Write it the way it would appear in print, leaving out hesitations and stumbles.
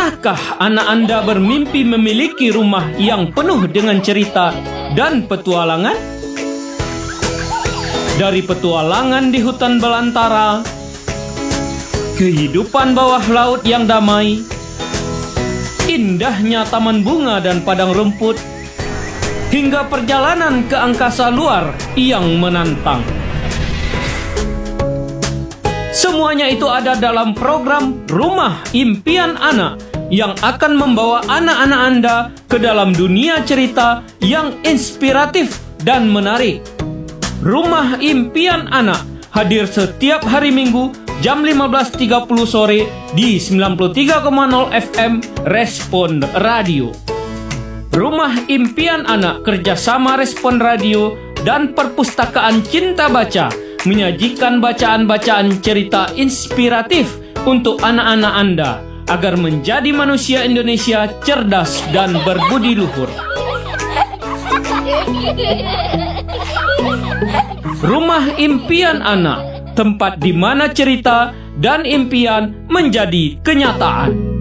Pernahkah anak Anda bermimpi memiliki rumah yang penuh dengan cerita dan petualangan? Dari petualangan di hutan belantara, kehidupan bawah laut yang damai, indahnya taman bunga dan padang rumput, hingga perjalanan ke angkasa luar yang menantang. Semuanya itu ada dalam program Rumah Impian Anak yang akan membawa anak-anak Anda ke dalam dunia cerita yang inspiratif dan menarik. Rumah Impian Anak hadir setiap hari Minggu jam 15.30 sore di 93,0 FM Respon Radio. Rumah Impian Anak kerjasama Respon Radio dan Perpustakaan Cinta Baca menyajikan bacaan-bacaan cerita inspiratif untuk anak-anak Anda agar menjadi manusia Indonesia cerdas dan berbudi luhur. Rumah Impian Anak, tempat di mana cerita dan impian menjadi kenyataan.